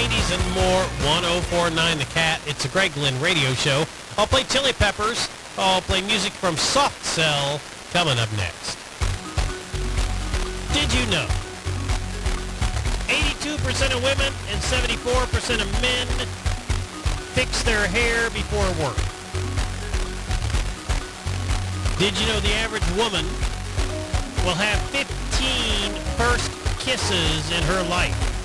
80s and more. 1049 The Cat. It's a Greg Glenn radio show. I'll play Chili Peppers. I'll play music from Soft Cell coming up next. Did you know 82% of women and 74% of men fix their hair before work? Did you know the average woman will have 15 first kisses in her life?